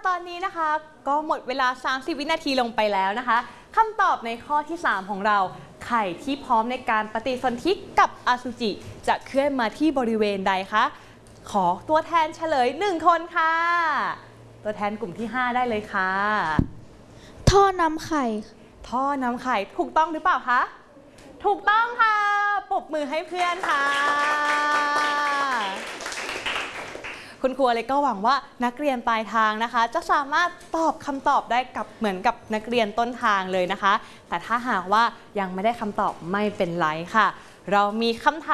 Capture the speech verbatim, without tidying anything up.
ตอนนี้นะคะก็หมดเวลาสามสิบวินาทีลงไปแล้วนะคะคำตอบในข้อที่สามของเราไข่ที่พร้อมในการปฏิสนธิกับอสุจิจะเคลื่อนมาที่บริเวณใดคะขอตัวแทนเฉลยหนึ่งคนค่ะตัวแทนกลุ่มที่ห้าได้เลยค่ะท่อนำไข่ท่อนำไข่ถูกต้องหรือเปล่าคะถูกต้องค่ะปรบมือให้เพื่อนค่ะคุณครูเลยก็หวังว่านักเรียนปลายทางนะคะจะสามารถตอบคำตอบได้กับเหมือนกับนักเรียนต้นทางเลยนะคะแต่ถ้าหากว่ายังไม่ได้คำตอบไม่เป็นไรค่ะเรามีคำถาม